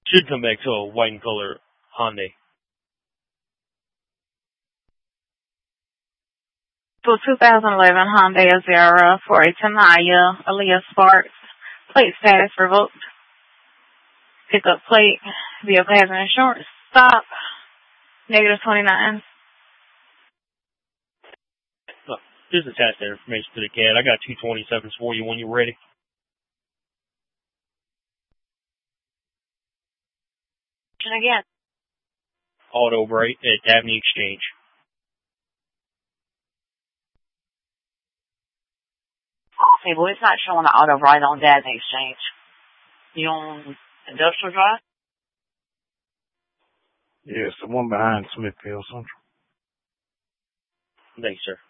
Should come back to a white and color Hyundai. To a 2011 Hyundai Azera for a Tenaya Aliyah Sparks. Plate status revoked. Pickup plate. Vehicle has an insurance stop. -29. Just attach that information to the CAD. I got 227s for you when you're ready. Again. Auto Bright at Dabney Exchange. Okay, well, it's not showing the auto right on Dabney Exchange. You on Industrial Drive? Yes, the one behind Smithfield Central. Thanks, sir.